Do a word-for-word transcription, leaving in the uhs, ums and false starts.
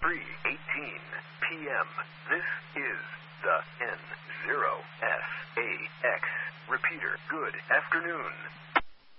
three eighteen p.m. This is the N zero S A X repeater. Good afternoon.